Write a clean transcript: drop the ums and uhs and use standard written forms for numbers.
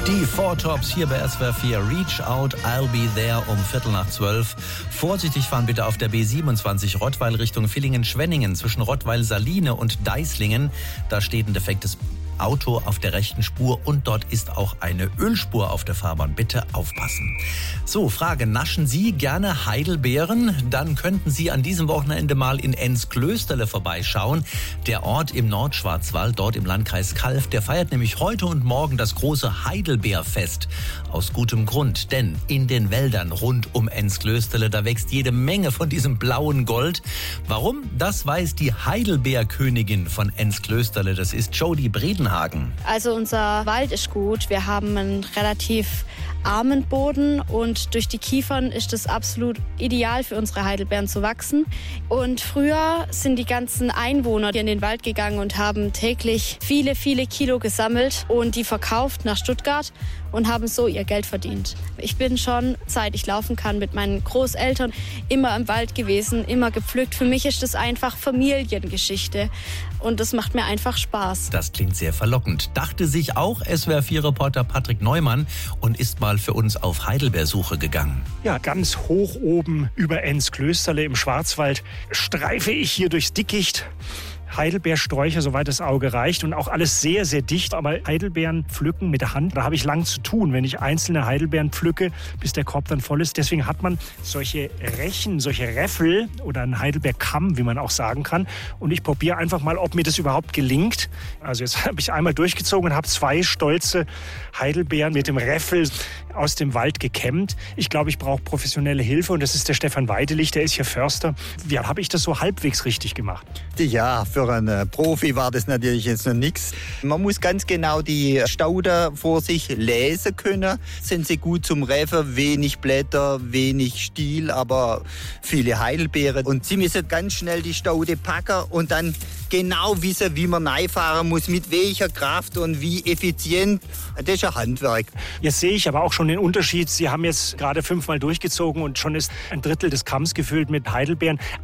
Die Four Tops hier bei SWR 4. Reach out, I'll be there um 11:45. Vorsichtig fahren bitte auf der B27 Rottweil Richtung Villingen-Schwenningen zwischen Rottweil-Saline und Deislingen. Da steht ein defektes Auto auf der rechten Spur und dort ist auch eine Ölspur auf der Fahrbahn. Bitte aufpassen. So, Frage, naschen Sie gerne Heidelbeeren? Dann könnten Sie an diesem Wochenende mal in Enz-Klösterle vorbeischauen. Der Ort im Nordschwarzwald, dort im Landkreis Calw, der feiert nämlich heute und morgen das große Heidelbeerfest. Aus gutem Grund, denn in den Wäldern rund um Enz-Klösterle, da wächst jede Menge von diesem blauen Gold. Warum? Das weiß die Heidelbeerkönigin von Enz-Klösterle. Das ist Jody Bredenhagen. Also unser Wald ist gut. Wir haben einen relativ armen Boden und durch die Kiefern ist es absolut ideal für unsere Heidelbeeren zu wachsen. Und früher sind die ganzen Einwohner hier in den Wald gegangen und haben täglich viele Kilo gesammelt und die verkauft nach Stuttgart und haben so ihr Geld verdient. Ich bin schon, seit ich laufen kann, mit meinen Großeltern immer im Wald gewesen, immer gepflückt. Für mich ist das einfach Familiengeschichte und das macht mir einfach Spaß. Das klingt sehr verlockend. Dachte sich auch SWR4-Reporter Patrick Neumann und ist mal für uns auf Heidelbeersuche gegangen. Ja, ganz hoch oben über Enz-Klösterle im Schwarzwald streife ich hier durchs Dickicht. Heidelbeersträucher, soweit das Auge reicht und auch alles sehr, sehr dicht. Aber Heidelbeeren pflücken mit der Hand, da habe ich lang zu tun, wenn ich einzelne Heidelbeeren pflücke, bis der Korb dann voll ist. Deswegen hat man solche Rechen, solche Räffel oder einen Heidelbeerkamm, wie man auch sagen kann. Und ich probiere einfach mal, ob mir das überhaupt gelingt. Also jetzt habe ich einmal durchgezogen und habe 2 stolze Heidelbeeren mit dem Räffel aus dem Wald gekämmt. Ich glaube, ich brauche professionelle Hilfe und das ist der Stefan Weidelich, der ist hier Förster. Wie habe ich das so halbwegs richtig gemacht? Ja, für einen Profi war das natürlich jetzt noch nichts. Man muss ganz genau die Staude vor sich lesen können. Sind sie gut zum Reffen, wenig Blätter, wenig Stiel, aber viele Heidelbeeren. Und sie müssen ganz schnell die Staude packen und dann genau wissen, wie man reinfahren muss, mit welcher Kraft und wie effizient. Das ist ein Handwerk. Jetzt sehe ich aber auch schon den Unterschied. Sie haben jetzt gerade 5-mal durchgezogen und schon ist ein Drittel des Kamms gefüllt mit Heidelbeeren.